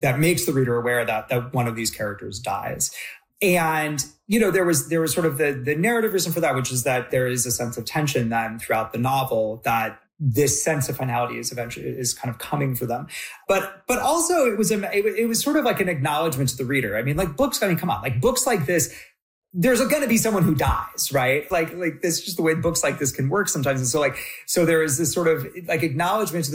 that makes the reader aware that one of these characters dies. And, there was sort of the narrative reason for that, which is that there is a sense of tension then throughout the novel that this sense of finality is kind of coming for them. But also it was sort of like an acknowledgement to the reader. I mean, like come on, like books like this, there's going to be someone who dies, right? Like this, just the way books like this can work sometimes. And so there is this sort of like acknowledgement to the